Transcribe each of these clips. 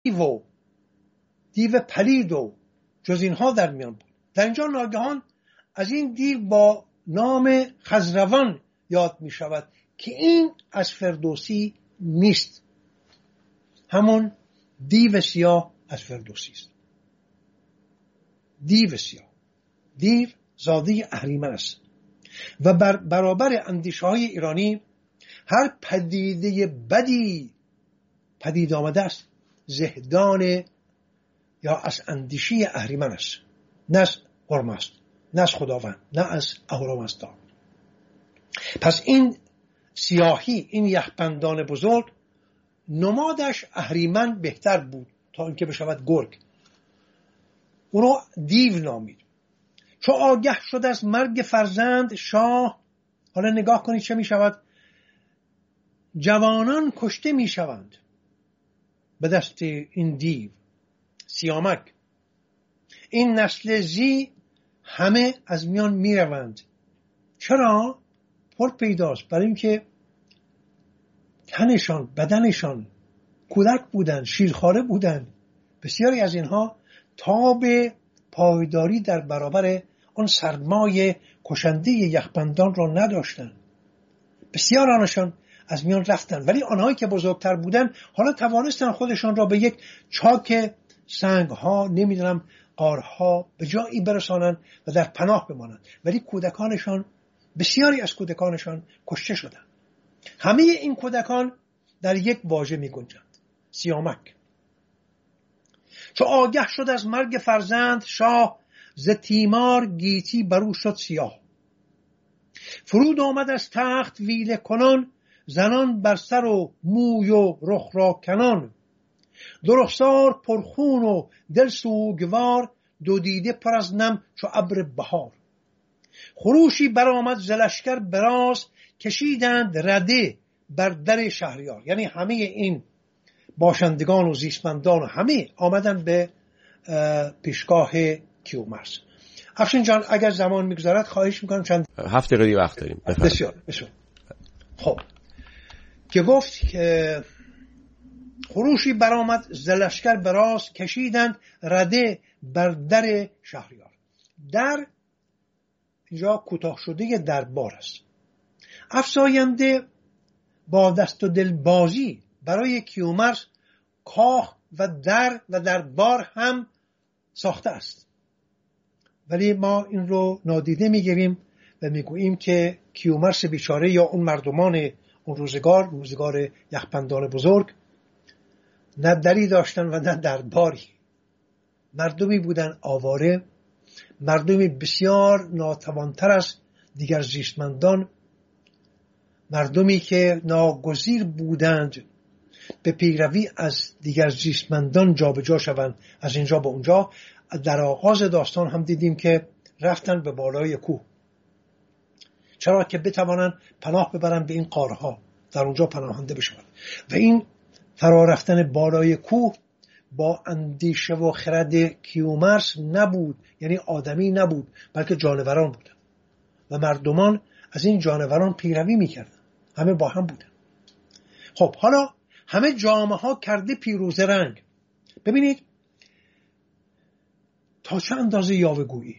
و دیو پلید و جز اینها در میان بود. در اینجا ناگهان از این دیو با نام خزروان یاد می شود که این از فردوسی نیست، همون دیو سیاه از فردوسی است. دیو سیاه، دیو زاده اهریمن است و برابر اندیشه های ایرانی هر پدیده بدی پدید آمده است زهدان یا از اندیشه اهریمن است، نه از هرمزد، نه از خداوند، نه از اهورامزدا. پس این سیاهی، این یخبندان بزرگ، نمادش اهریمن بهتر بود تا اینکه بشود گرگ. اونو دیو نامید. چو آگه شد از مرگ فرزند شاه، حالا نگاه کنید چه می شود، جوانان کشته می شوند به دست این دیو سیامک. این نسل زی همه از میان می روند. چرا؟ پر پیداست برای اینکه تنشان، بدنشان کودک بودن، شیرخواره بودن. بسیاری از اینها تاب پایداری در برابر آن سرمای کشنده یخبندان را نداشتند. بسیار آنشان از میان رفتن، ولی آنهایی که بزرگتر بودن حالا توانستن خودشان را به یک چاک سنگها، نمیدونم غارها به جایی برسانند و در پناه بمانند، ولی کودکانشان، بسیاری از کودکانشان کشته شدند. همه این کودکان در یک واژه می گنجند: سیامک. چو آگه شد از مرگ فرزند شاه، ز تیمار گیتی برو شد سیاه. فرود آمد از تخت ویله کنان، زنان بر سر و موی و رخ را کنان. دو رخسار پرخون و دل سوگوار، دو دیده پر از نم چو ابر بهار. خروشی برآمد ز لشکر براز، کشیدند رده بر در شهریار. یعنی همه این باشندگان و زیستمندان و همه آمدن به پیشگاه کیومرث. افشین جان اگر زمان میگذارد خواهش میکنم چند 7 دقیقه وقت داریم. بسیار بسیار. خب که گفت که خروشی برآمد ز لشکر براز، کشیدند رده بر در شهریار. در اینجا کوتاه شده دربار است. افزاینده با دست و دل بازی برای کیومرث کاخ و دربار هم ساخته است، ولی ما این رو نادیده میگیریم و میگوییم که کیومرث بیچاره یا اون مردمان اون روزگار یخبندان بزرگ نه دری داشتن و نه درباری. مردمی بودن آواره، مردمی بسیار ناتوانتر از دیگر زیستمندان، مردمی که ناگزیر بودند به پیروی از دیگر زیستمندان جابجا شوند از اینجا به اونجا. در آغاز داستان هم دیدیم که رفتن به بالای کوه، چرا که بتوانند پناه ببرن به این غارها، در اونجا پناهنده بشوند. و این فرا رفتن بالای کوه با اندیشه و خرد کیومرث نبود، یعنی آدمی نبود، بلکه جانوران بودن و مردمان از این جانوران پیروی میکردن، همه با هم بودن. خب حالا همه جامه ها کرده پیروزه رنگ. ببینید تا چه اندازه یاوه‌گویی.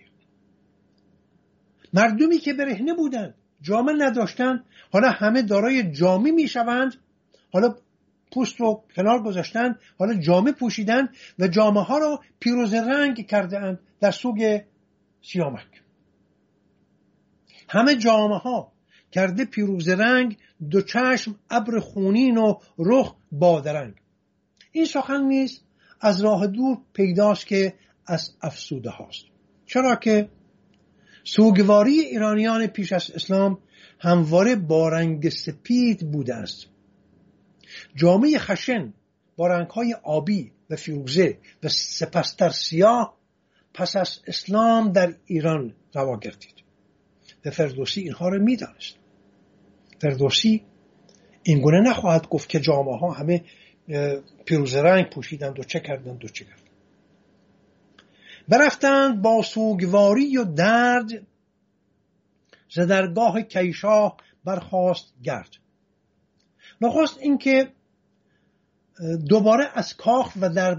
مردمی که برهنه بودن، جامه نداشتن، حالا همه دارای جامه میشوند. حالا پوست رو کنار گذاشتن، حالا جامه پوشیدن و جامه ها رو پیروزه رنگ کرده اند در سوگ سیامک. همه جامه ها کرده پیروزه رنگ، دو چشم ابر خونین و رخ بادرنگ. این سخن نیز از راه دور پیداست که از افسوده هاست، چرا که سوگواری ایرانیان پیش از اسلام همواره با رنگ سپید بوده است. جامعه خشن با رنگ‌های آبی و فیروزه و سپستر سیاه پس از اسلام در ایران روا گردید و فردوسی اینها رو می‌دانست. فردوسی اینگونه نخواهد گفت که جامعه ها همه پیروزه رنگ پوشیدند و چه کردند و چه کردند. برفتند با سوگواری و درد، ز درگاه کیشاه برخاست گرد. نخست این که دوباره از کاخ و در